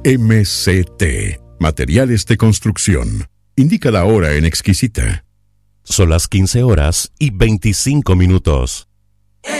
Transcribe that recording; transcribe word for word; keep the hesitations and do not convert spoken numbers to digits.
M C T, Materiales de Construcción. Indica la hora en Exquisita. Son las quince horas y veinticinco minutos.